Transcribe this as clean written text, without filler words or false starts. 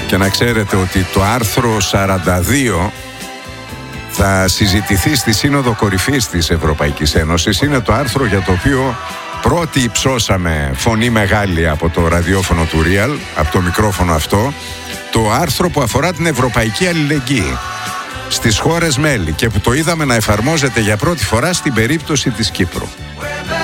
Και να ξέρετε ότι το άρθρο 42 θα συζητηθεί στη Σύνοδο Κορυφής της Ευρωπαϊκής Ένωσης. Είναι το άρθρο για το οποίο πρώτοι υψώσαμε φωνή μεγάλη από το ραδιόφωνο του Real, από το μικρόφωνο αυτό. Το άρθρο που αφορά την ευρωπαϊκή αλληλεγγύη στις χώρες μέλη και που το είδαμε να εφαρμόζεται για πρώτη φορά στην περίπτωση της Κύπρου.